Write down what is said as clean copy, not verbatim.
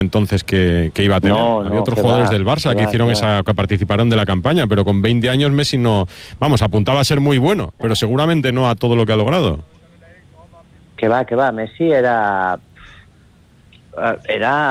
entonces que iba a tener. Había otros jugadores del Barça que hicieron que participaron de la campaña, pero con 20 años Messi no, vamos, apuntaba a ser muy bueno, pero seguramente no a todo lo que ha logrado. Que va, Messi era